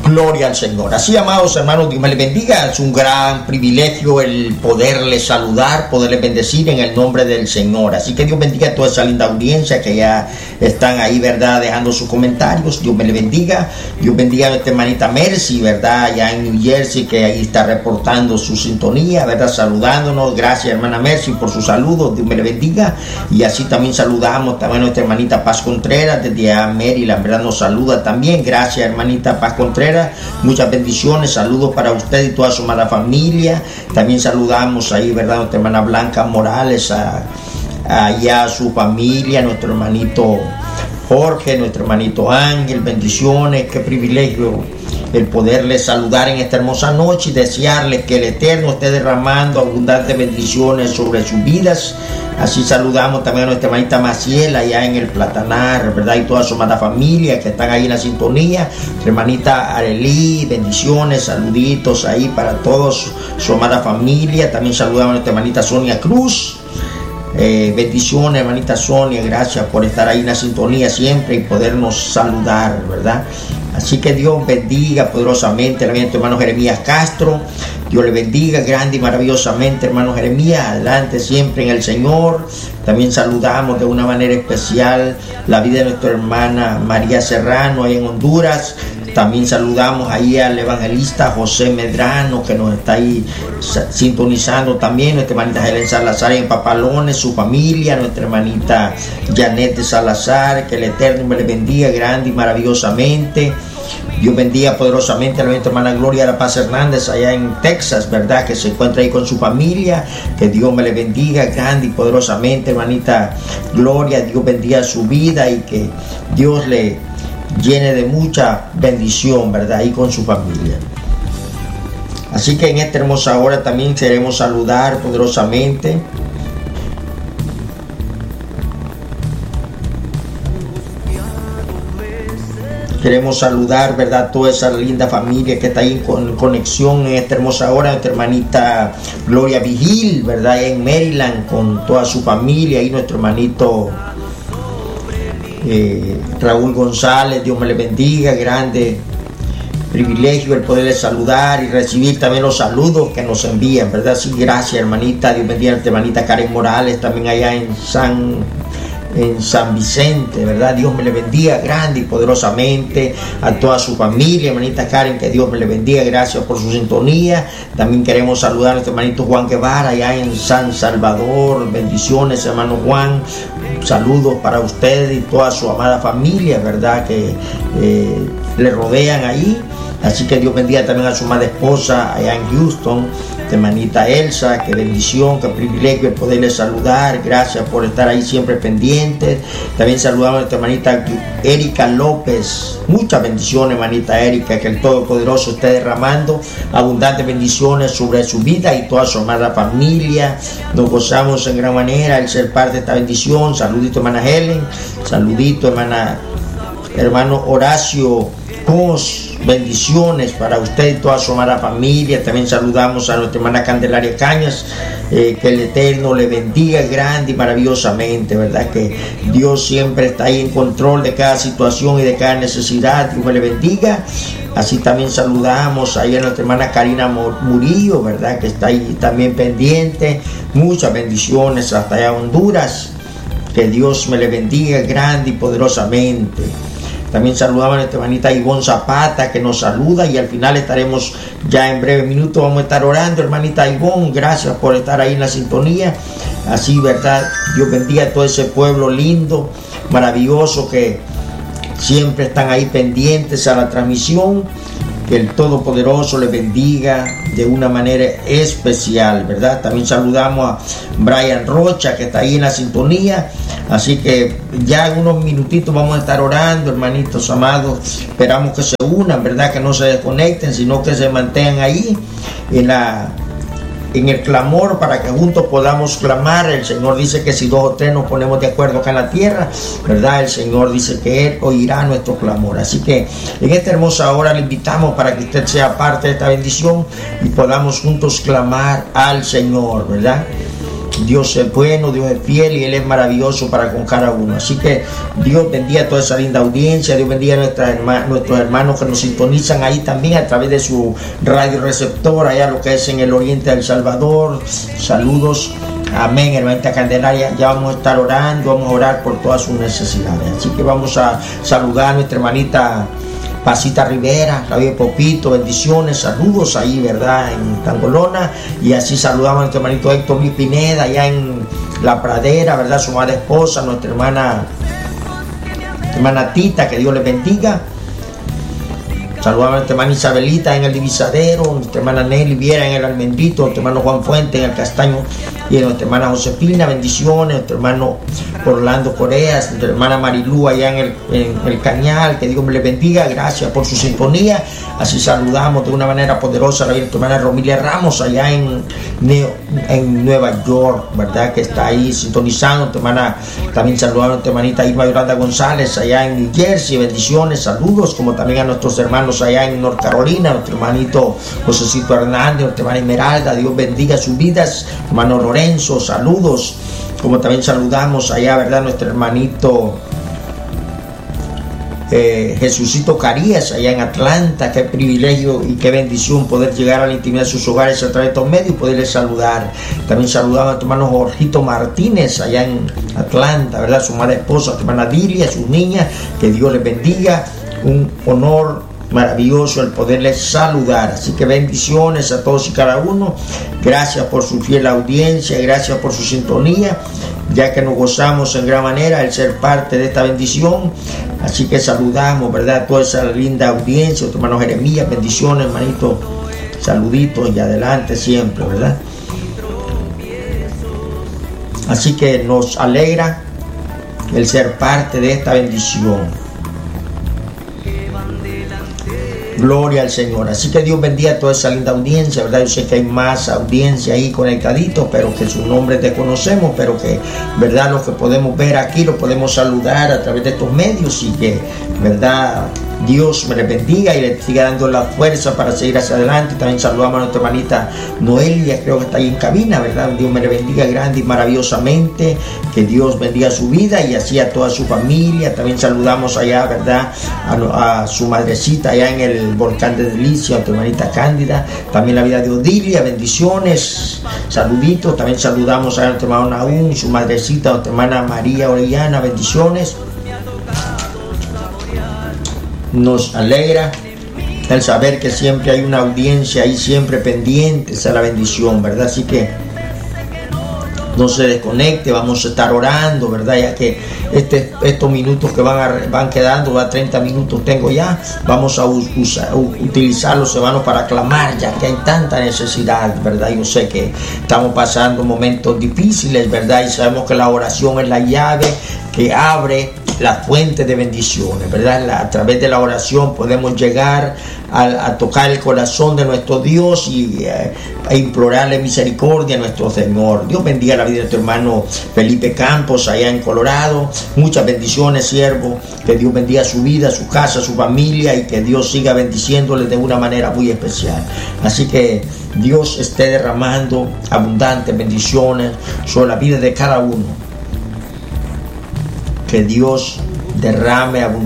Gloria al Señor. Así, amados hermanos, Dios me les bendiga. Es un gran privilegio el poderles saludar, poderles bendecir en el nombre del Señor. Así que Dios bendiga a toda esa linda audiencia que ya están ahí, ¿verdad?, dejando sus comentarios. Dios me les bendiga. Dios bendiga a nuestra hermanita Mercy, ¿verdad?, ya en New Jersey, que ahí está reportando su sintonía, ¿verdad?, saludándonos. Gracias, hermana Mercy, por sus saludos. Dios me les bendiga. Y así también saludamos también a nuestra hermanita Paz Contreras, desde Maryland, ¿verdad?, nos saluda también. Gracias, hermanita Paz Contreras. Muchas bendiciones, saludos para usted y toda su amada familia. También saludamos ahí, ¿verdad?, nuestra hermana Blanca Morales, allá a su familia, nuestro hermanito Jorge, nuestro hermanito Ángel. Bendiciones, qué privilegio el poderles saludar en esta hermosa noche y desearles que el Eterno esté derramando abundantes bendiciones sobre sus vidas. Así saludamos también a nuestra hermanita Maciel allá en el Platanar, ¿verdad?, y toda su amada familia que están ahí en la sintonía. Nuestra hermanita Arelí, bendiciones, saluditos ahí para todos su amada familia. También saludamos a nuestra hermanita Sonia Cruz. Bendiciones, hermanita Sonia, gracias por estar ahí en la sintonía siempre y podernos saludar, ¿verdad? Así que Dios bendiga poderosamente a nuestro hermano Jeremías Castro. Dios le bendiga grande y maravillosamente, hermano Jeremías. Adelante siempre en el Señor. También saludamos de una manera especial la vida de nuestra hermana María Serrano ahí en Honduras. También saludamos ahí al evangelista José Medrano, que nos está ahí sintonizando también. Nuestra hermanita Helen Salazar en Papalones, su familia. Nuestra hermanita Janet de Salazar. Que el Eterno me le bendiga grande y maravillosamente. Dios bendiga poderosamente a nuestra hermana Gloria de la Paz Hernández allá en Texas, ¿verdad?, que se encuentra ahí con su familia. Que Dios me le bendiga grande y poderosamente, hermanita Gloria. Dios bendiga su vida y que Dios le llene de mucha bendición, ¿verdad?, ahí con su familia. Así que en esta hermosa hora también queremos saludar poderosamente ¿verdad?, toda esa linda familia que está ahí en conexión en esta hermosa hora. Nuestra hermanita Gloria Vigil, ¿verdad?, en Maryland con toda su familia. Y nuestro hermanito Raúl González, Dios me le bendiga, grande privilegio el poderles saludar y recibir también los saludos que nos envían, ¿verdad? Sí, gracias, hermanita. Dios bendiga a nuestra hermanita Karen Morales, también allá en San Vicente, ¿verdad? Dios me le bendiga grande y poderosamente a toda su familia, hermanita Karen, que Dios me le bendiga, gracias por su sintonía. También queremos saludar a nuestro hermanito Juan Guevara allá en San Salvador. Bendiciones, hermano Juan, saludos para usted y toda su amada familia, ¿verdad?, que le rodean ahí. Así que Dios bendiga también a su amada esposa allá en Houston, hermanita Elsa. Qué bendición, qué privilegio el poderle saludar. Gracias por estar ahí siempre pendientes. También saludamos a nuestra hermanita Erika López. Muchas bendiciones, hermanita Erika, que el Todopoderoso esté derramando abundantes bendiciones sobre su vida y toda su amada familia. Nos gozamos en gran manera el ser parte de esta bendición. Saludito, hermana Helen. Saludito, hermano Horacio Cos. Bendiciones para usted y toda su amada familia. También saludamos a nuestra hermana Candelaria Cañas. Que el Eterno le bendiga grande y maravillosamente, ¿verdad?, que Dios siempre está ahí en control de cada situación y de cada necesidad. Dios me le bendiga. Así también saludamos ahí a nuestra hermana Karina Murillo, ¿verdad?, que está ahí también pendiente. Muchas bendiciones hasta allá Honduras. Que Dios me le bendiga grande y poderosamente. También saludamos a nuestra hermanita Ivonne Zapata, que nos saluda, y al final estaremos ya en breve minutos, vamos a estar orando, hermanita Ivonne. Gracias por estar ahí en la sintonía. Así, ¿verdad?, Dios bendiga a todo ese pueblo lindo, maravilloso, que siempre están ahí pendientes a la transmisión. Que el Todopoderoso les bendiga de una manera especial, ¿verdad? También saludamos a Brian Rocha, que está ahí en la sintonía. Así que ya en unos minutitos vamos a estar orando, hermanitos amados. Esperamos que se unan, ¿verdad?, que no se desconecten, sino que se mantengan ahí en el clamor, para que juntos podamos clamar. El Señor dice que si 2 o 3 nos ponemos de acuerdo acá en la tierra, ¿verdad?, el Señor dice que Él oirá nuestro clamor. Así que en esta hermosa hora le invitamos para que usted sea parte de esta bendición y podamos juntos clamar al Señor, ¿verdad? Dios es bueno, Dios es fiel y Él es maravilloso para con cada uno. Así que Dios bendiga a toda esa linda audiencia, Dios bendiga a nuestros hermanos que nos sintonizan ahí también a través de su radio receptor, allá lo que es en el oriente del Salvador. Saludos, amén, hermanita Candelaria. Ya vamos a estar orando, vamos a orar por todas sus necesidades. Así que vamos a saludar a nuestra hermanita Pasita Rivera, la vida de Popito, bendiciones, saludos ahí, ¿verdad? En Tangolona. Y así saludamos a nuestro hermanito Héctor Luis Pineda, allá en La Pradera, ¿verdad? Su madre esposa, nuestra hermana Tita, que Dios les bendiga. Saludamos a nuestra hermana Isabelita en el Divisadero, nuestra hermana Nelly Viera en el Almendrito, nuestro hermano Juan Fuente en el Castaño y nuestra hermana Josefina, bendiciones, nuestro hermano Orlando Coreas, nuestra hermana Marilú allá en el Cañal, que Dios me les bendiga, gracias por su sintonía. Así saludamos de una manera poderosa a nuestra hermana Romilia Ramos allá en Nueva York, ¿verdad? Que está ahí sintonizando, nuestra hermana, también saludamos a nuestra hermanita Irma Yolanda González allá en New Jersey, bendiciones, saludos, como también a nuestros hermanos allá en North Carolina, nuestro hermanito Josecito Hernández, nuestra hermana Esmeralda, Dios bendiga sus vidas, hermano Lorenzo, saludos, como también saludamos allá, ¿verdad? Nuestro hermanito Jesucito Carías allá en Atlanta. Qué privilegio y qué bendición poder llegar a la intimidad de sus hogares a través de estos medios y poderles saludar. También saludamos a tu hermano Jorgito Martínez allá en Atlanta, ¿verdad? Su madre esposa, tu hermana Dilia, sus niñas, que Dios les bendiga. Un honor maravilloso el poderles saludar. Así que bendiciones a todos y cada uno. Gracias por su fiel audiencia, gracias por su sintonía, ya que nos gozamos en gran manera el ser parte de esta bendición. Así que saludamos, ¿verdad?, a toda esa linda audiencia. Tu hermano Jeremías, bendiciones, hermanito, saluditos y adelante siempre, ¿verdad? Así que nos alegra el ser parte de esta bendición. Gloria al Señor. Así que Dios bendiga a toda esa linda audiencia, ¿verdad? Yo sé que hay más audiencia ahí conectaditos, pero que sus nombres desconocemos, pero que, ¿verdad?, los que podemos ver aquí, los podemos saludar a través de estos medios y que, ¿verdad?, Dios me les bendiga y les siga dando la fuerza para seguir hacia adelante. También saludamos a nuestra hermanita Noelia, creo que está ahí en cabina, ¿verdad? Dios me le bendiga grande y maravillosamente, que Dios bendiga su vida y así a toda su familia. También saludamos allá, ¿verdad?, a su madrecita allá en el Volcán de Delicia, a nuestra hermanita Cándida. También la vida de Odilia, bendiciones, saluditos. También saludamos a nuestro hermano Naúm, su madrecita, a nuestra hermana María Orellana, bendiciones. Nos alegra el saber que siempre hay una audiencia ahí, siempre pendientes a la bendición, ¿verdad? Así que no se desconecte, vamos a estar orando, ¿verdad? Ya que estos minutos que van quedando, a 30 minutos tengo ya, vamos a utilizarlos, hermanos, para clamar, ya que hay tanta necesidad, ¿verdad? Yo sé que estamos pasando momentos difíciles, ¿verdad? Y sabemos que la oración es la llave que abre la fuente de bendiciones, ¿verdad? A través de la oración podemos llegar a tocar el corazón de nuestro Dios y a implorarle misericordia a nuestro Señor. Dios bendiga la vida de tu hermano Felipe Campos allá en Colorado. Muchas bendiciones, siervo. Que Dios bendiga su vida, su casa, su familia y que Dios siga bendiciéndole de una manera muy especial. Así que Dios esté derramando abundantes bendiciones sobre la vida de cada uno. Que Dios derrame abundantes